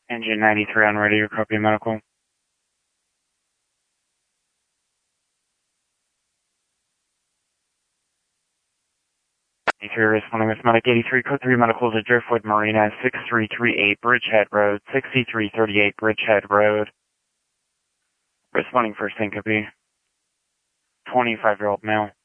Engine 93 on radio, copy medical. Responding with Medic 83, code 3 medical to Driftwood Marina, 6338 Bridgehead Road, 6338 Bridgehead Road. Responding for syncope. 25-year-old male.